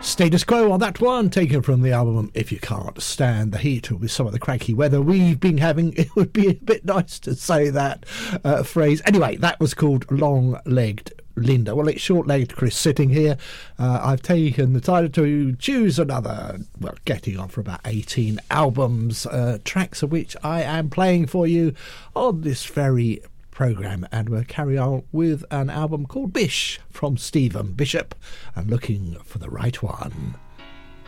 Status Quo on that one, taken from the album If You Can't Stand the Heat. With some of the cranky weather we've been having, it would be a bit nice to say that phrase. Anyway, that was called Long-Legged Linda. Well, it's Short-Legged Chris sitting here. I've taken the time to choose another, well, getting on for about 18 albums, tracks of which I am playing for you on this very programme, and we'll carry on with an album called Bish from Stephen Bishop, and Looking for the Right One.